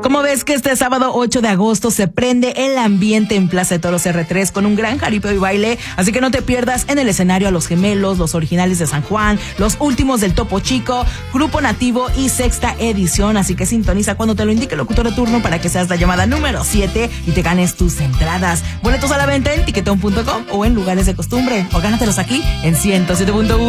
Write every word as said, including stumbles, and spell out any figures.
¿Cómo ves que este sábado ocho de agosto se prende el ambiente en Plaza de Toros erre tres con un gran jaripeo y baile? Así que no te pierdas en el escenario a Los Gemelos, Los Originales de San Juan, Los Últimos del Topo Chico, Grupo Nativo y Sexta Edición. Así que sintoniza cuando te lo indique el locutor de turno para que seas la llamada número siete y te ganes tus entradas. Boletos a la venta en tiquetón punto com o en lugares de costumbre. O gánatelos aquí en ciento siete punto uno.